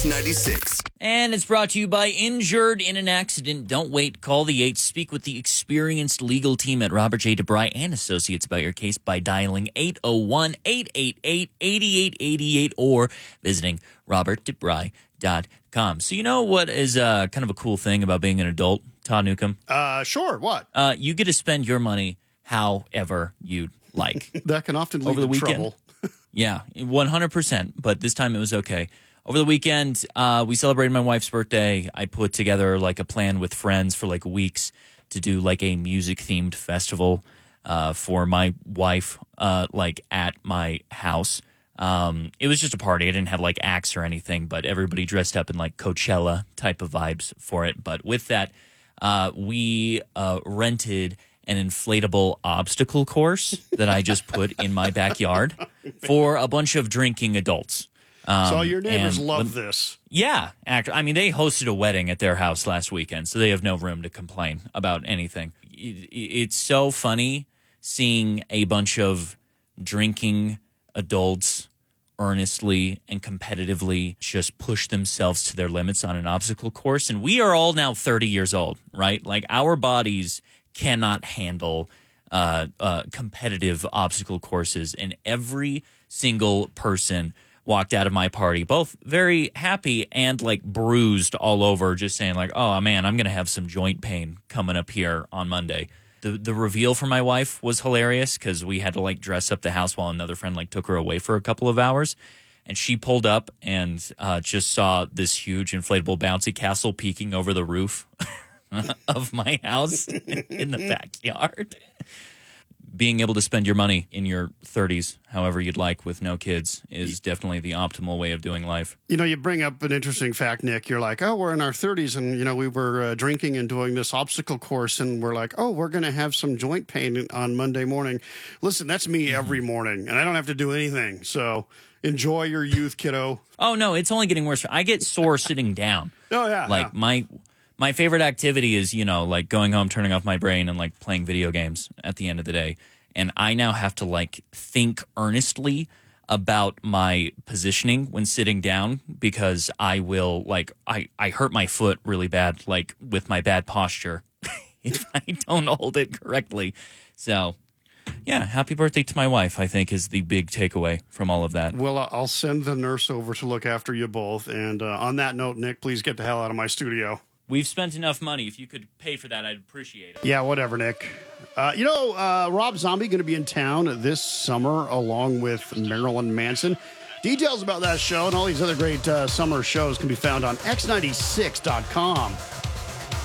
96. And it's brought to you by Injured in an Accident. Don't wait. Call the 8. Speak with the experienced legal team at Robert J. DeBry and Associates about your case by dialing 801-888-8888 or visiting robertdebry.com. So you know what is kind of a cool thing about being an adult, Todd Newcomb? Sure. What? You get to spend your money however you'd like. That can often lead Over the to weekend. trouble. Yeah, 100%. But this time it was okay. Over the weekend, we celebrated my wife's birthday. I put together like a plan with friends for like weeks to do like a music-themed festival for my wife like at my house. It was just a party. I didn't have like acts or anything, but everybody dressed up in like Coachella type of vibes for it. But with that, we rented an inflatable obstacle course that I just put in my backyard for a bunch of drinking adults. So your neighbors love this. Yeah. I mean, they hosted a wedding at their house last weekend, so they have no room to complain about anything. It's so funny seeing a bunch of drinking adults earnestly and competitively just push themselves to their limits on an obstacle course. And we are all now 30 years old, right? Like our bodies cannot handle competitive obstacle courses. And every single person walked out of my party both very happy and like bruised all over, just saying like, oh man, I'm going to have some joint pain coming up here on Monday. The reveal for my wife was hilarious because we had to like dress up the house while another friend like took her away for a couple of hours. And she pulled up and just saw this huge inflatable bouncy castle peeking over the roof of my house in the backyard. Being able to spend your money in your 30s however you'd like with no kids is definitely the optimal way of doing life. You know, you bring up an interesting fact, Nick. You're like, oh, we're in our 30s, and, you know, we were drinking and doing this obstacle course, and we're like, oh, we're going to have some joint pain on Monday morning. Listen, that's me every morning, and I don't have to do anything. So enjoy your youth, kiddo. Oh, no, it's only getting worse. I get sore sitting down. Oh, yeah. Like, yeah. My favorite activity is, you know, like going home, turning off my brain and like playing video games at the end of the day. And I now have to like think earnestly about my positioning when sitting down because I will like, I hurt my foot really bad, like with my bad posture if I don't hold it correctly. So yeah, happy birthday to my wife, I think, is the big takeaway from all of that. Well, I'll send the nurse over to look after you both. And on that note, Nick, please get the hell out of my studio. We've spent enough money. If you could pay for that, I'd appreciate it. Yeah, whatever, Nick. Rob Zombie going to be in town this summer along with Marilyn Manson. Details about that show and all these other great summer shows can be found on x96.com.